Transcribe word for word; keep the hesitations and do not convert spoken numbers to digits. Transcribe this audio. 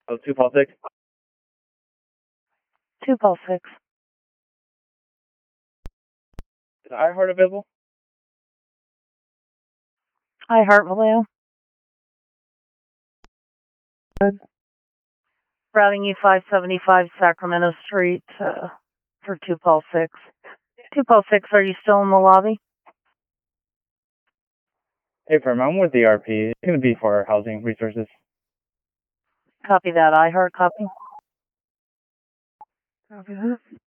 Oh, two Paul six. Two Paul six. Is iHeart available? iHeart Vallejo. Routing you five seventy-five Sacramento Street uh, for two Paul six. two Paul six, are you still in the lobby? Hey, firm, I'm with the R P. It's going to be for housing resources. Copy that. iHeart copy. Copy that.